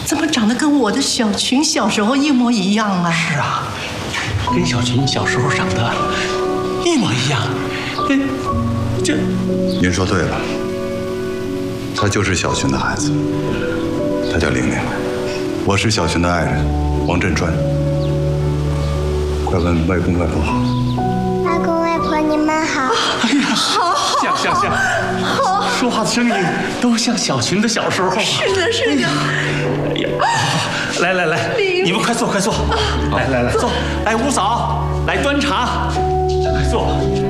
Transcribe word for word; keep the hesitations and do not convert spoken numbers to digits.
怎么长得跟我的小群小时候一模一样啊？ 是啊，跟小群小时候长得一模一样。这这， 您说对了，他就是小群的孩子，他叫玲玲，我是小群的爱人王振川。快问外公外婆好。 外公外婆你们好。 哎呀，好，像像像，说话的声音都像小群的小时候。 是的，是的。 哎呀，来来来，你们快坐快坐，来来来坐。哎，五嫂，来端茶，快坐。